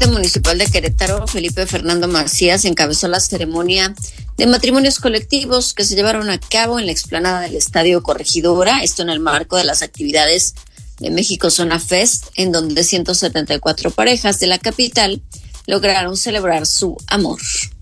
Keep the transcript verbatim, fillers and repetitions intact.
presidente municipal de Querétaro, Felipe Fernando Macías, encabezó la ceremonia de matrimonios colectivos que se llevaron a cabo en la explanada del Estadio Corregidora, esto en el marco de las actividades de México Zona Fest, en donde ciento setenta y cuatro parejas de la capital lograron celebrar su amor.